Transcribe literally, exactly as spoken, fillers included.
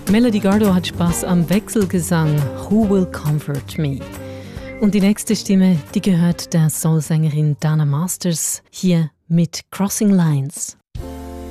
Melody Gardot hat Spaß am Wechselgesang «Who Will Comfort Me?». Und die nächste Stimme, die gehört der Soulsängerin Dana Masters, hier mit «Crossing Lines».